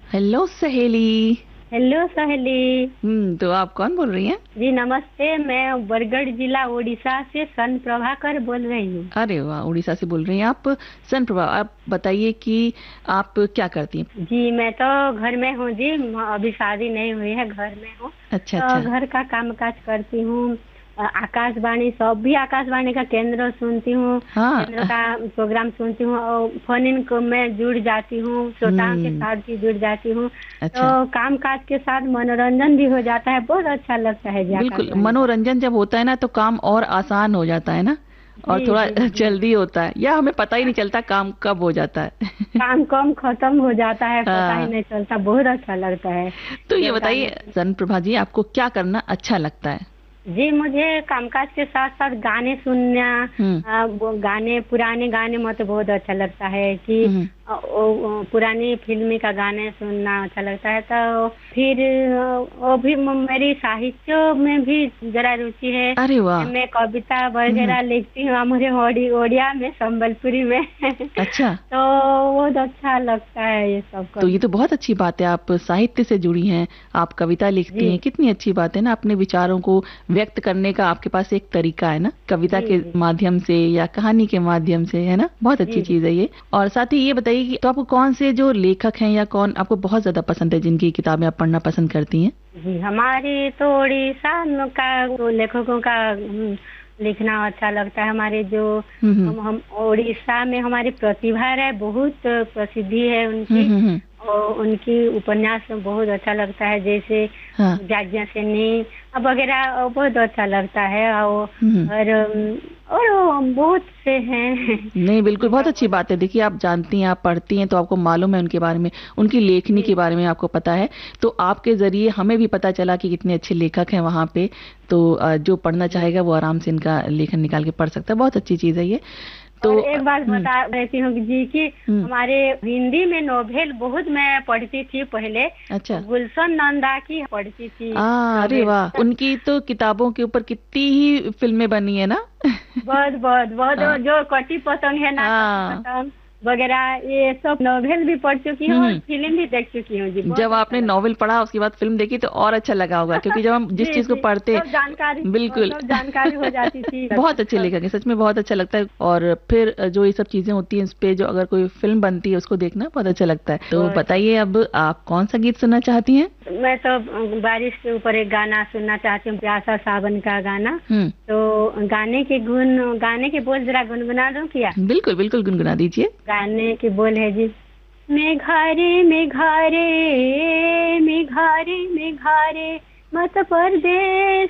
Hello सहेली। Hello सहेली। तो आप कौन बोल रही हैं? जी नमस्ते, मैं बरगढ़ जिला उड़ीसा से सन प्रभाकर बोल रही हूँ। अरे वाह, उड़ीसा से बोल रही हैं आप। सन प्रभा, आप बताइए कि आप क्या करती हैं? जी मैं तो घर में हूँ जी, अभी शादी नहीं हुई है, घर में हूँ। अच्छा तो अच्छा। घर का काम काज करती हूँ। आकाशवाणी, सब भी आकाशवाणी का केंद्र सुनती हूँ, केंद्र हाँ। का प्रोग्राम सुनती हूँ और फोन इन को मैं जुड़ जाती हूँ, श्रोताओं के हम्म। साथ भी जुड़ जाती हूँ। अच्छा। तो काम काज के साथ मनोरंजन भी हो जाता है, बहुत अच्छा लगता है जी बिल्कुल, आकाशवाणी का। मनोरंजन जब होता है ना तो काम और आसान हो जाता है ना। और जी थोड़ा जी जी। जल्दी होता है, या हमें पता ही नहीं चलता काम कब हो जाता है। काम कम खत्म हो जाता है, पता ही हाँ। नहीं चलता, बहुत अच्छा लगता है तो ये जब गाने बताइए सुन। सन प्रभा जी, आपको क्या करना अच्छा लगता है? जी मुझे कामकाज के साथ साथ गाने सुनना, हम्म वो गाने, पुराने गाने मुझे बहुत अच्छा लगता है कि हम्म। पुरानी फिल्मी का गाने सुनना अच्छा लगता है। तो फिर वो भी मेरी साहित्य में भी जरा रुचि है। अरे वाह। मैं कविता हम्म। वगैरह लिखती हूँ, मुझे ओडिया में, संबलपुरी में। अच्छा। तो बहुत अच्छा लगता है ये सब तो ये करना। तो बहुत अच्छी बात है, आप साहित्य से जुड़ी हैं, आप कविता लिखती हैं, जी कितनी अच्छी बात है ना। अपने विचारों को व्यक्त करने का आपके पास एक तरीका है ना, कविता जी के जी माध्यम से या कहानी के माध्यम से, है ना। बहुत अच्छी जी चीज है ये। और साथ ही ये बताइए कि तो आपको कौन से जो लेखक हैं या कौन आपको बहुत ज्यादा पसंद है, जिनकी किताबें आप पढ़ना पसंद करती हैं? जी। हमारी तो उड़ीसा का वो लेखकों का लिखना अच्छा लगता है। हमारे जो हम्म हम उड़ीसा में हमारी प्रतिभा है, बहुत प्रसिद्धि है हम्म उनकी। हम्म हम्म, और उनकी उपन्यास में बहुत अच्छा लगता है, जैसे हाँ। जाज्ञा सेनी अब वगैरह, बहुत अच्छा लगता है। हम्म। और बहुत से हैं। नहीं, बिल्कुल बहुत उनका अच्छी बहुत। बात है। देखिए, आप जानती हैं, आप पढ़ती हैं, तो आपको मालूम है उनके बारे में, उनकी लेखनी जी के बारे में आपको पता है। तो आपके जरिए हमें भी पता चला कि कितने अच्छे लेखक हैं वहां पे। तो जो पढ़ना जी। चाहेगा वो आराम से इनका लेखन निकाल के पढ़ सकता है। बहुत अच्छी चीज है ये। और तो एक बात बता रहती हूँ जी कि हम्म। हमारे हिंदी में नोवेल बहुत मैं पढ़ती थी पहले। अच्छा। गुलशन नंदा की पढ़ती थी अरे नोवेल। वाह, उनकी तो किताबों के ऊपर कितनी ही फिल्में बनी है ना। बहुत बहुत बहुत, हाँ जो कटी पतंग है ना, कटी हाँ। पतंग वगैरह, ये सब नोवेल भी पढ़ चुकी हूँ और हम्म। फिल्म भी देख चुकी हूँ जी, जब बहुत अच्छा आपने लगता नॉवेल पढ़ा उसके बाद फिल्म देखी तो और अच्छा लगा होगा, क्योंकि जब हम है। जिस जी चीज को जी, पढ़ते। सब जानकारी, और बिल्कुल। सब जानकारी हो जाती थी बहुत अच्छे सब। लेखक हैं, सच में बहुत अच्छा लगता है। और फिर जो ये सब चीजें होती हैं, इस पे जो अगर कोई फिल्म बनती है उसको देखना बहुत अच्छा लगता है। तो बहुत बताइए, अब आप कौन सा गीत सुनना चाहती हैं? मैं तो बारिश के ऊपर एक गाना सुनना चाहती हूँ, प्यासा सावन का गाना। हम्म। तो गाने के बोल जरा गुनगुना दूं क्या? बिल्कुल बिल्कुल, गुनगुना दीजिए। गाने के बोल है जी। मेघारे मेघारे, मेघारे मेघारे, मत परदेस